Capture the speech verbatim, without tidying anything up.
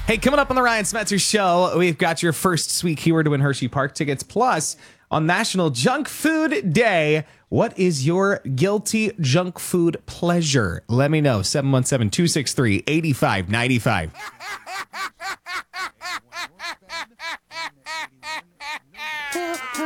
Hey, coming up on the Ryan Smetzer Show, we've got your first sweet keyword to win Hershey Park tickets. Plus, on National Junk Food Day, what is your guilty junk food pleasure? Let me know. seven one seven, two six three, eight five nine five.